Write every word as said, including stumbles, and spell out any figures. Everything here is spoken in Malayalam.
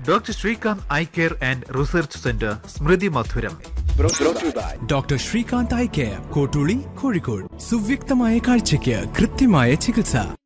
Doctor Srikanth eye care and research centre, സ്മൃതി മധുരം. Doctor Srikanth eye care, Kottooli, Kozhikode. സുവ്യക്തമായ കാഴ്ചയ്ക്ക് കൃത്യമായ ചികിത്സ.